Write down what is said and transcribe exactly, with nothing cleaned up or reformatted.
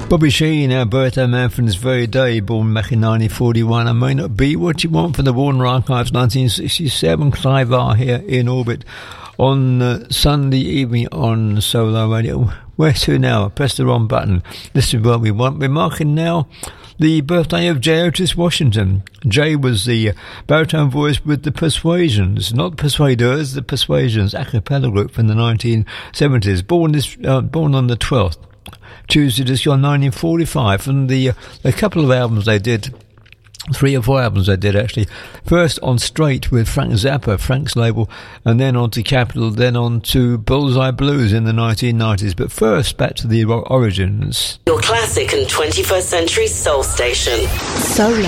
Bobby Sheen, our birthday man from this very day, born back in nineteen forty-one. I may not be what you want from the Warner Archives, nineteen sixty-seven. Clive R here in orbit on uh, Sunday evening on Solo Radio. Where to now? Press the wrong button. This is what we want. We're marking now the birthday of J. Otis Washington. Jay was the baritone voice with the Persuasions, not Persuaders, the Persuasions, a cappella group from the nineteen seventies. Born this, uh, born on the twelfth. Tuesday this year, nineteen forty-five, and the, uh, a couple of albums they did, three or four albums they did actually. First on Straight with Frank Zappa, Frank's label, and then on to Capitol, then on to Bullseye Blues in the nineteen nineties. But first, back to the origins. Your classic and twenty-first century soul station. Solo.